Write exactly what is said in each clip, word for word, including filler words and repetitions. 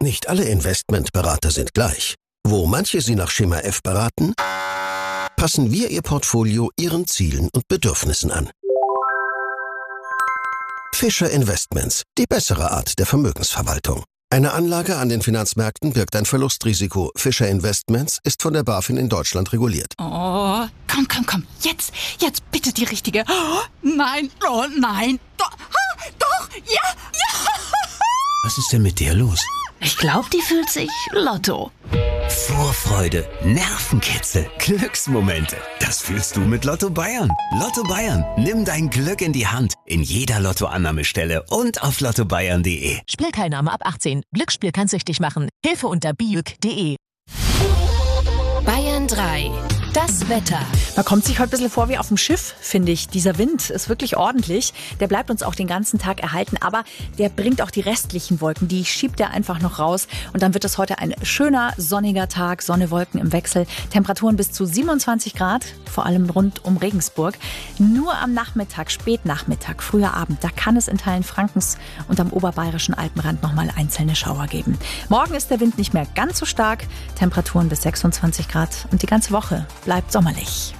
Nicht alle Investmentberater sind gleich. Wo manche Sie nach Schema F beraten, passen wir Ihr Portfolio Ihren Zielen und Bedürfnissen an. Fischer Investments, die bessere Art der Vermögensverwaltung. Eine Anlage an den Finanzmärkten birgt ein Verlustrisiko. Fischer Investments ist von der BaFin in Deutschland reguliert. Oh, komm, komm, komm. Jetzt, jetzt bitte die richtige. Oh, nein, oh nein. Doch, ah, doch, ja, ja. Was ist denn mit dir los? Ich glaube, die fühlt sich Lotto. Vorfreude, Nervenkitzel, Glücksmomente. Das fühlst du mit Lotto Bayern. Lotto Bayern, nimm dein Glück in die Hand. In jeder Lottoannahmestelle und auf lotto bayern punkt de. Spielteilnahme ab achtzehn. Glücksspiel kann süchtig machen. Hilfe unter biuk punkt de. Bayern drei. Das Wetter. Man kommt sich heute ein bisschen vor wie auf dem Schiff, finde ich. Dieser Wind ist wirklich ordentlich. Der bleibt uns auch den ganzen Tag erhalten, aber der bringt auch die restlichen Wolken. Die schiebt er einfach noch raus. Und dann wird es heute ein schöner, sonniger Tag. Sonne, Wolken im Wechsel. Temperaturen bis zu siebenundzwanzig Grad, vor allem rund um Regensburg. Nur am Nachmittag, Spätnachmittag, früher Abend, da kann es in Teilen Frankens und am oberbayerischen Alpenrand nochmal einzelne Schauer geben. Morgen ist der Wind nicht mehr ganz so stark. Temperaturen bis sechsundzwanzig Grad und die ganze Woche bleibt sommerlich.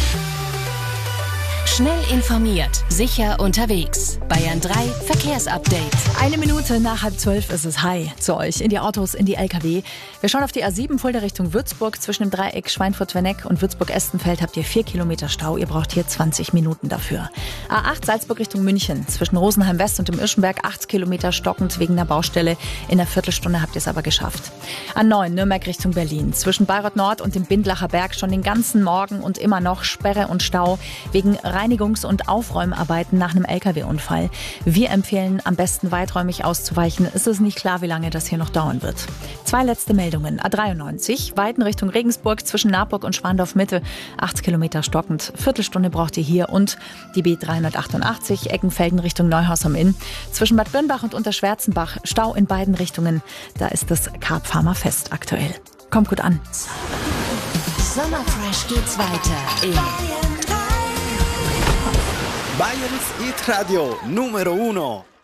Schnell informiert, sicher unterwegs. Bayern drei Verkehrsupdate. Eine Minute nach halb zwölf ist es. Hi zu euch in die Autos, in die L K W. Wir schauen auf die A sieben Fulda Richtung Würzburg. Zwischen dem Dreieck Schweinfurt-Werneck und Würzburg-Estenfeld habt ihr vier Kilometer Stau. Ihr braucht hier zwanzig Minuten dafür. A acht Salzburg Richtung München. Zwischen Rosenheim West und dem Irschenberg acht Kilometer stockend wegen der Baustelle. In einer Viertelstunde habt ihr es aber geschafft. A neun Nürnberg Richtung Berlin. Zwischen Bayreuth Nord und dem Bindlacher Berg schon den ganzen Morgen und immer noch Sperre und Stau wegen Reinigungs- und Aufräumarbeiten nach einem L K W-Unfall. Wir empfehlen, am besten weiträumig auszuweichen. Es ist nicht klar, wie lange das hier noch dauern wird. Zwei letzte Meldungen. A dreiundneunzig, Weiden Richtung Regensburg zwischen Naburg und Schwandorf Mitte. acht Kilometer stockend. Viertelstunde braucht ihr hier. Und die B dreihundertachtundachtzig, Eckenfelden Richtung Neuhaus am Inn. Zwischen Bad Birnbach und Unterschwerzenbach. Stau in beiden Richtungen. Da ist das Carp Pharma Fest aktuell. Kommt gut an. Sommerfresh geht's weiter in Bayerns Hit Radio Numero Uno.